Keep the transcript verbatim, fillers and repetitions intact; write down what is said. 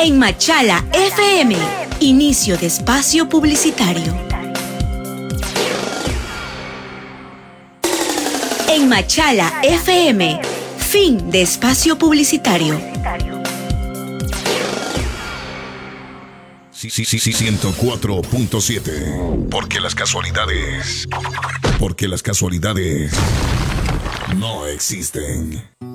En Machala F M, inicio de espacio publicitario. En Machala F M, fin de espacio publicitario. Sí, sí, sí, sí, ciento cuatro punto siete. Porque las casualidades. Porque las casualidades no existen.